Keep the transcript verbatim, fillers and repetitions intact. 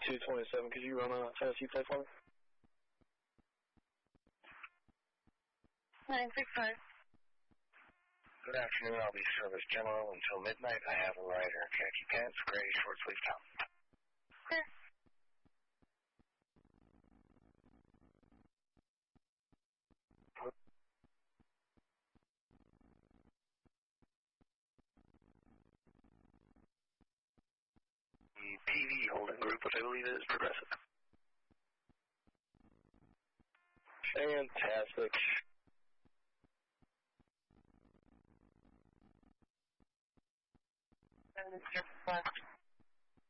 two twenty-seven, could you run a Tennessee play for me? nine six five. Good afternoon, I'll be service general until midnight. I have a rider, khaki pants, gray short sleeve top. Sure. The P V holding group, which I believe is Progressive. Fantastic. And Mister Flex.